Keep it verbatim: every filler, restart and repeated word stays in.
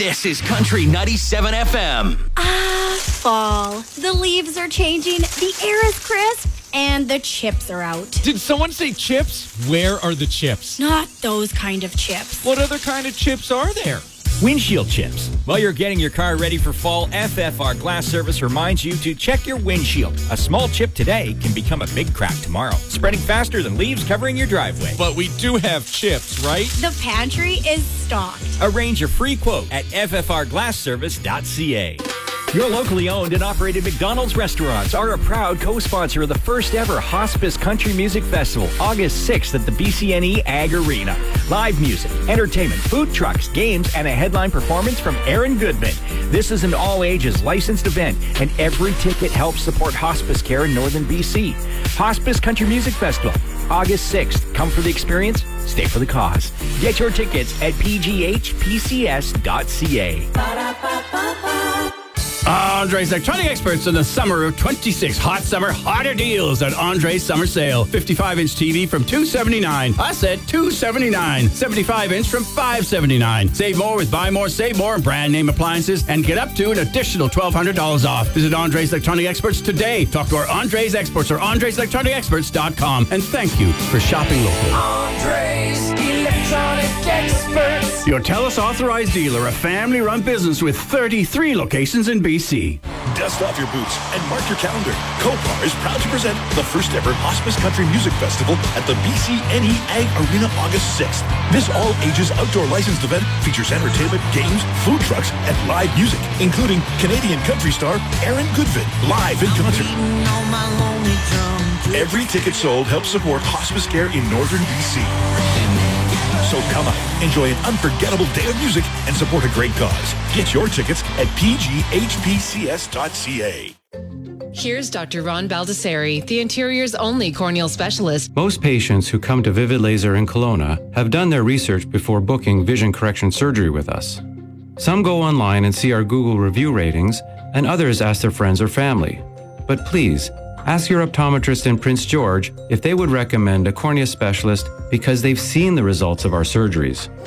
This is Country ninety-seven F M. Ah, fall. The leaves are changing, the air is crisp, and the chips are out. Did someone say chips? Where are the chips? Not those kind of chips. What other kind of chips are there? Windshield chips. While you're getting your car ready for fall, F F R Glass Service reminds you to check your windshield. A small chip today can become a big crack tomorrow, spreading faster than leaves covering your driveway. But we do have chips, right? The pantry is stocked. Arrange your free quote at f f r glass service dot c a. Your locally owned and operated McDonald's restaurants are a proud co-sponsor of the first ever Hospice Country Music Festival, August sixth at the B C N E Ag Arena. Live music, entertainment, food trucks, games, and a headline performance from Aaron Goodman. This is an all-ages licensed event, and every ticket helps support hospice care in northern B C. Hospice Country Music Festival, August sixth. Come for the experience, stay for the cause. Get your tickets at p g h p c s dot c a. Andre's Electronic Experts in the summer of twenty-six. Hot summer, hotter deals at Andre's Summer Sale. fifty-five inch T V from two hundred seventy-nine dollars. I said two hundred seventy-nine dollars. seventy-five inch from five hundred seventy-nine dollars. Save more with Buy More, Save More and brand name appliances and get up to an additional twelve hundred dollars off. Visit Andre's Electronic Experts today. Talk to our Andre's Experts or andres electronic experts dot com. And thank you for shopping locally. Andre's Electronic Experts. Your TELUS authorized dealer, a family-run business with thirty-three locations in B C. Dust off your boots and mark your calendar. Copar is proud to present the first ever Hospice Country Music Festival at the B C N E Ag Arena August sixth. This all-ages outdoor licensed event features entertainment, games, food trucks, and live music, including Canadian country star Aaron Goodman, live in concert. Every ticket sold helps support hospice care in northern B C. So come out, enjoy an unforgettable day of music, and support a great cause. Get your tickets at p g h p c s dot c a. Here's Doctor Ron Baldessari, the interior's only corneal specialist. Most patients who come to Vivid Laser in Kelowna have done their research before booking vision correction surgery with us. Some go online and see our Google review ratings, and others ask their friends or family. But please, ask your optometrist in Prince George if they would recommend a cornea specialist because they've seen the results of our surgeries.